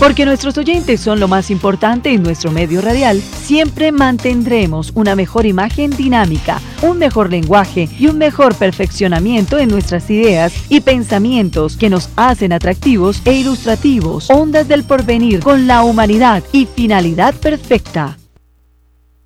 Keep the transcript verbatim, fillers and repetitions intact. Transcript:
Porque nuestros oyentes son lo más importante en nuestro medio radial, siempre mantendremos una mejor imagen dinámica, un mejor lenguaje y un mejor perfeccionamiento en nuestras ideas y pensamientos que nos hacen atractivos e ilustrativos, ondas del porvenir con la humanidad y finalidad perfecta.